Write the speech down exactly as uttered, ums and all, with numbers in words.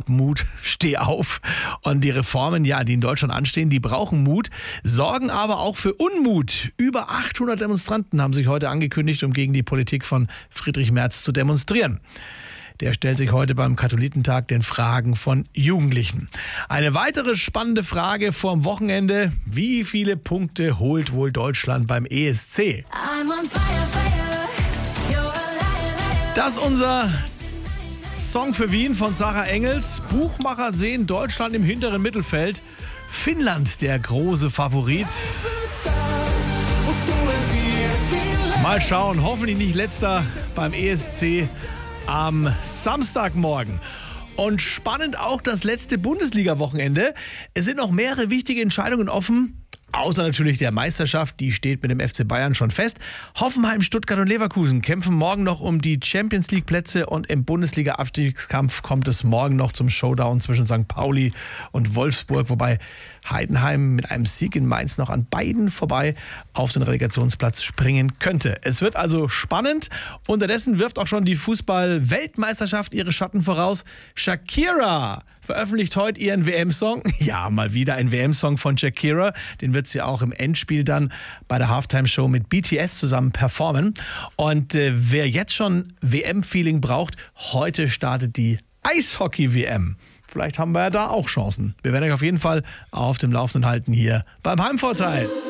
Hab Mut, steh auf. Und die Reformen, ja, die in Deutschland anstehen, die brauchen Mut, sorgen aber auch für Unmut. Über achthundert Demonstranten haben sich heute angekündigt, um gegen die Politik von Friedrich Merz zu demonstrieren. Der stellt sich heute beim Katholikentag den Fragen von Jugendlichen. Eine weitere spannende Frage vorm Wochenende: Wie viele Punkte holt wohl Deutschland beim E S C? Das ist unser Song für Wien von Sarah Engels. Buchmacher sehen Deutschland im hinteren Mittelfeld. Finnland der große Favorit. Mal schauen, hoffentlich nicht letzter beim E S C am Samstagmorgen. Und spannend auch das letzte Bundesliga-Wochenende. Es sind noch mehrere wichtige Entscheidungen offen. Außer natürlich der Meisterschaft, die steht mit dem F C Bayern schon fest. Hoffenheim, Stuttgart und Leverkusen kämpfen morgen noch um die Champions-League-Plätze und im Bundesliga-Abstiegskampf kommt es morgen noch zum Showdown zwischen Sankt Pauli und Wolfsburg, wobei Heidenheim mit einem Sieg in Mainz noch an beiden vorbei auf den Relegationsplatz springen könnte. Es wird also spannend. Unterdessen wirft auch schon die Fußball-Weltmeisterschaft ihre Schatten voraus. Shakira veröffentlicht heute ihren W M-Song. Ja, mal wieder ein W M-Song von Shakira. Den wird sie auch im Endspiel dann bei der Halftime-Show mit B T S zusammen performen. Und äh, wer jetzt schon W M-Feeling braucht, heute startet die Eishockey-W M. Vielleicht haben wir ja da auch Chancen. Wir werden euch auf jeden Fall auf dem Laufenden halten hier beim Heimvorteil.